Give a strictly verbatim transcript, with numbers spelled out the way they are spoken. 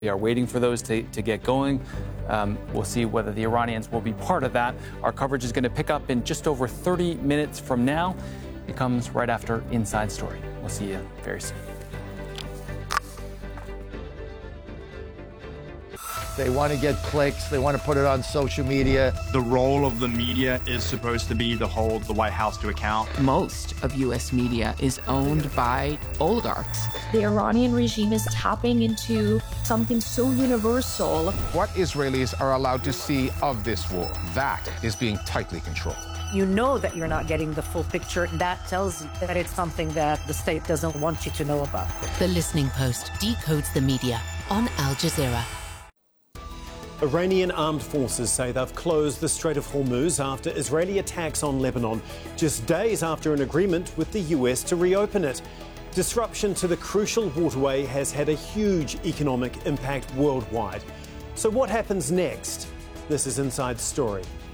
We are waiting for those to, to get going. Um, we'll see whether the Iranians will be part of that. Our coverage is going to pick up in just over thirty minutes from now. It comes right after Inside Story. We'll see you very soon. They want to get clicks. They want to put it on social media. The role of the media is supposed to be to hold the White House to account. Most of U S media is owned by oligarchs. The Iranian regime is tapping into something so universal. What Israelis are allowed to see of this war, that is being tightly controlled. You know that you're not getting the full picture. That tells you that it's something that the state doesn't want you to know about. The Listening Post decodes the media on Al Jazeera. Iranian armed forces say they've closed the Strait of Hormuz after Israeli attacks on Lebanon, just days after an agreement with the U S to reopen it. Disruption to the crucial waterway has had a huge economic impact worldwide. So what happens next? This is Inside Story.